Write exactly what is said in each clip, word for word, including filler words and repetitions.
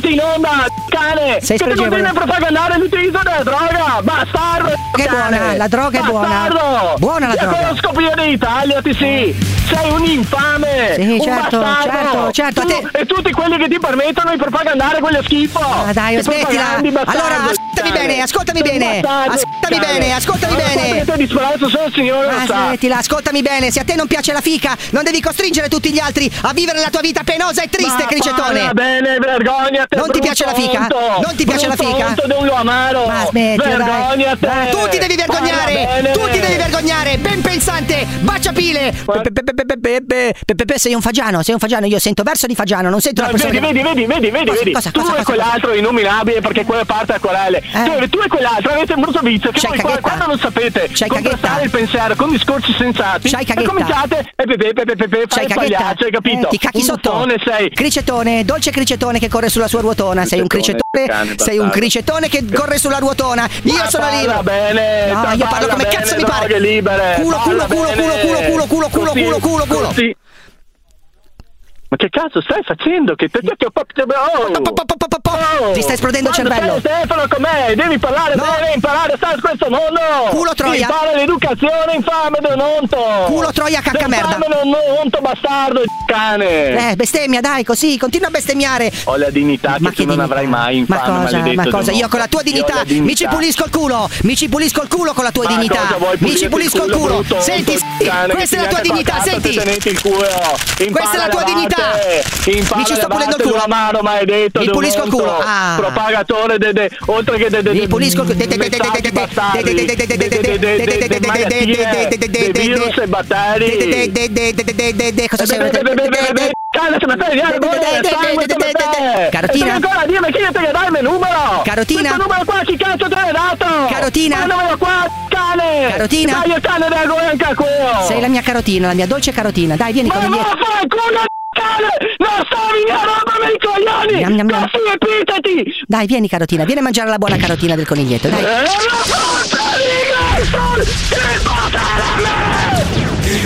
in onda, cane! Sei che ti continui a propagandare l'utilizzo della droga! Bastardo! Che buona, la droga è buona. Bastardo! Buona la Ti droga. conosco più d'Italia, ti sì! Sei un infame! Sì, un certo, bastardo! certo, certo, Tu, a te- e tutti quelli che ti permettono di propagandare quello schifo! Ah, dai, Che smettila. propagandi, bastardo, Allora, ascoltami cane. bene, ascoltami Sei un bene. bastardo, Ascoltami cane. bene, ascoltami Allora, bene. guarda che te di speranza solo il Signore lo Ah, sa. smettila, ascoltami bene, se a te non piace la fica, non devi costringere tutti gli altri a vivere la tua vita penosa e triste, Ma cricetone. Va bene, vergognate. Non ti piace la fica? Brutto, Non ti piace la brutto fica? onto di un luamaro. Ma smettila, dai. Vergognate. Dai, tu ti devi vergognare, Parla bene. tu ti devi vergognare, ben pensante, baciapile. Pepe, pepe, pepe, pepe, pepe, pepe, sei un fagiano, sei un fagiano, io sento verso di fagiano, non sento la No, persona. vedi, che- vedi, vedi, vedi, vedi, Cosa, vedi. cosa, tu cosa, e cosa, quell'altro innominabile perché quella parte acquarelle. Eh. Cioè, tu e quell'altro avete un brutto vizio che C'hai voi qua- caghetta? quando non sapete C'hai contrastare caghetta? il pensiero con discorsi sensati C'hai e caghetta? cominciate e pepe pepe pepe C'hai fai il caghetta? pagliaccio, hai capito? Eh, ti cacchi un sotto. buffone sei. Cricetone, dolce cricetone che corre sulla sua ruotona. Sei un Cricetone, cricetone, cane, sei un bastardo. cricetone che corre sulla ruotona. Io Ma sono parla libero. bene, No, parla io parlo come bene, cazzo mi droghe pare. libere, Culo, culo, parla culo, bene. culo, culo, culo, culo, culo, Così, culo, culo, culo. così. Ma che cazzo stai facendo? Che te che oh. Po, po, po, po, po, po. Ti sta esplodendo il Quando cervello. sei Stefano con me, devi parlare No. bene, imparare a stare in questo mondo. Culo troia. Impara l'educazione infame di un onto. Culo troia, cacca merda. Infame di un onto bastardo, cane. Eh, bestemmia, dai, così, continua a bestemmiare. Ho la dignità che Ma tu che non dignità? avrai mai, Ma infame, cosa? maledetto Ma di cosa? un Io con la tua onto. Io ho dignità la dignità. mi ci pulisco il culo. Mi ci pulisco il culo con la tua Ma dignità. cosa vuoi Mi pulirti ci pulisco il culo, culo. brutto Senti, onto, sì, cane, questa è che la tua ti dignità, cazzo, senti. tenete il culo. Questa è la tua dignità. Mi ci sto pulendo il culo. Mano maledetto. Mi di un pulisco il culo. onto, Ah. Propagatore de, de, oltre che de, de, Mi pulisco il culo. messaggi bastardi, de- de- de- de- de- de malattie, de virus e batteri. Cosa sei? Cane, se mi fai vedere il sangue come te. Carotina? E ancora dimmi chi te che dai il mio numero. Carotina? Questo numero qua chi cazzo te l'hai dato? Carotina? Mandamelo qua, cane. Carotina? Dai il cane della goenca qui. Sei la mia carotina, la mia dolce carotina. Dai, vieni Ma con me. vaffanculo, cane! Non stavi mia roba per i coglioni! Gnam, gnam, gnam. Questi epiteti! Dai, vieni carotina, vieni a mangiare la buona carotina del coniglietto, dai. E la forza di Gerson il potere a me!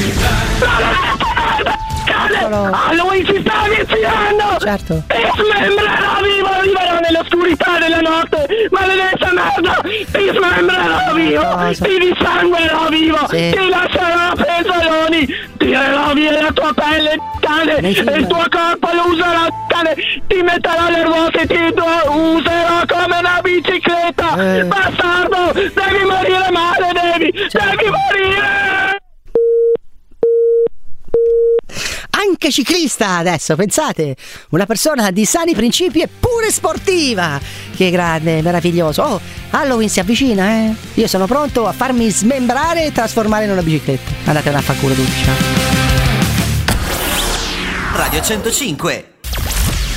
Eccolo. A lui si sta avvicinando! Certo. E smembrerò vivo, viverò nell'oscurità della notte! Maledetta merda! Ti smembrerò vivo! Cosa? Ti dissanguerò vivo! Sì. Ti lascerò a penzoloni! Tirerò via la tua pelle, cane! Mi E fido. il tuo corpo lo userò, cane! Ti metterò nervoso e ti do- userò come una bicicletta! Eh. Bastardo! Devi morire male, devi! Devi morire! Anche ciclista adesso, pensate, una persona di sani principi e pure sportiva. Che grande, meraviglioso. Oh, Halloween si avvicina, eh? Io sono pronto a farmi smembrare e trasformare in una bicicletta. Andate a fanculo tutti, ciao. Radio centocinque